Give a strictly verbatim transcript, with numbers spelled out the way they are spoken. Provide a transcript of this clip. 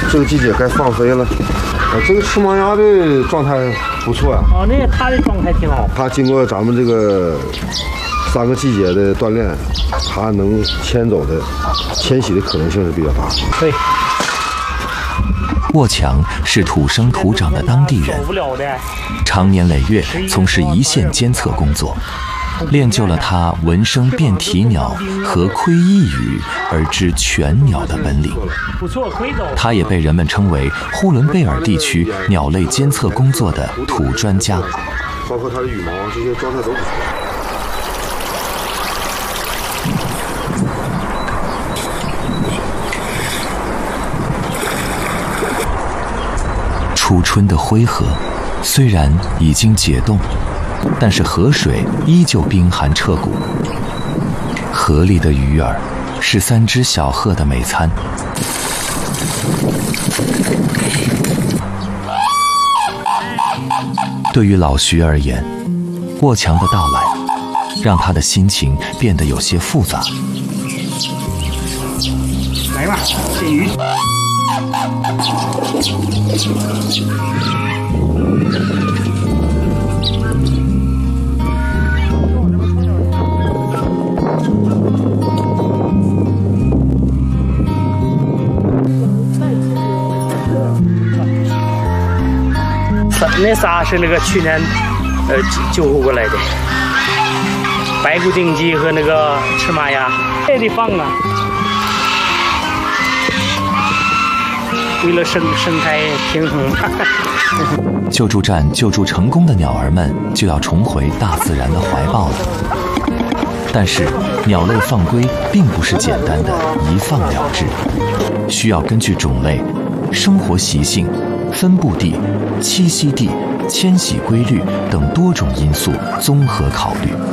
这个季节该放飞了。啊，这个赤毛鸭的状态不错呀、 啊。哦，那它的状态挺好。 它经过咱们这个三个季节的锻炼，它能迁走的迁徙的可能性是比较大。 对。 沃强是土生土长的当地人，常年累月从事一线监测工作，练就了他闻声辨体鸟和窥一羽而知全鸟的本领。他也被人们称为呼伦贝尔地区鸟类监测工作的土专家。 包括它的羽毛这些状态都不错。 初春的灰河虽然已经解冻，但是河水依旧冰寒彻骨。河里的鱼儿是三只小鹤的美餐。对于老徐而言，沃强的到来让他的心情变得有些复杂。 来吧，鲜鱼。那仨是那个去年呃救护过来的，白骨顶鸡和那个赤马鸭，也得放啊。为了生生态平衡。 救助站救助成功的鸟儿们就要重回大自然的怀抱了。但是鸟类放归并不是简单的一放了之，需要根据种类、生活习性、分布地、栖息地、迁徙规律等多种因素综合考虑。